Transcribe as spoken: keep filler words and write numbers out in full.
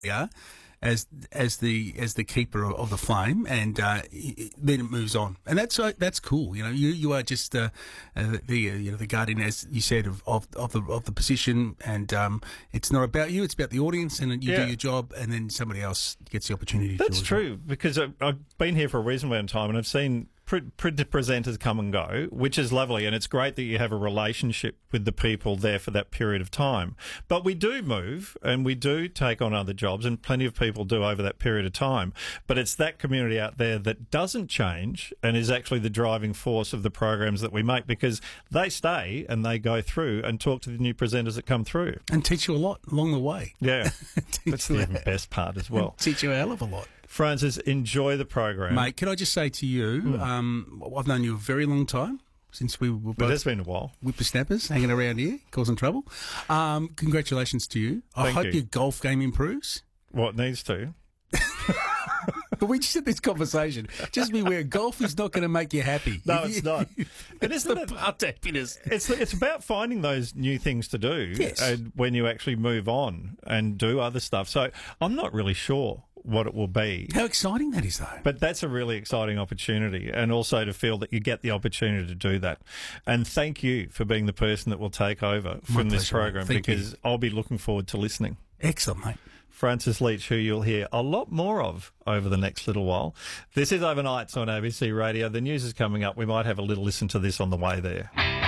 yeah, as as the as the keeper of, of the flame, and uh, then it moves on, and that's uh, that's cool. You know, you you are just uh, uh, the uh, you know the guardian, as you said, of of, of the of the position, and um, it's not about you; it's about the audience, and you Yeah. do your job, and then somebody else gets the opportunity. to That's do it. true, because I- I've been here for a reasonable amount of time, and I've seen pre- pre- presenters come and go, which is lovely, and it's great that you have a relationship with the people there for that period of time. But we do move, and we do take on other jobs, and plenty of people do over that period of time. But it's that community out there that doesn't change and is actually the driving force of the programs that we make, because they stay and they go through and talk to the new presenters that come through. And teach you a lot along the way. Yeah, Teach that's the you even a- best part as well. Teach you a hell of a lot. Francis, enjoy the program. Mate, can I just say to you, um, I've known you a very long time, since we were But both it's been a while. whippersnappers hanging around here, causing trouble. Um, congratulations to you. I Thank hope you. your golf game improves. What needs to? But we just had this conversation. Just be aware, golf is not going to make you happy. No, If it's you- not. And It's isn't the it- part to happiness. It's it's about finding those new things to do, Yes. and when you actually move on and do other stuff. So I'm not really sure what it will be. How exciting that is, though. But that's a really exciting opportunity, and also to feel that you get the opportunity to do that. And thank you for being the person that will take over from this pleasure, mate. program, Thank you. because I'll be looking forward to listening. Excellent, mate. Francis Leach, who you'll hear a lot more of over the next little while. This is Overnights on A B C Radio. The news is coming up. We might have a little listen to this on the way there.